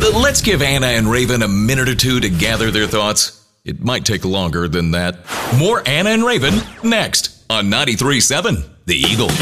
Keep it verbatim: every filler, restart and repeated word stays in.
Uh, let's give Anna and Raven a minute or two to gather their thoughts. It might take longer than that. More Anna and Raven next on ninety-three point seven The Eagle.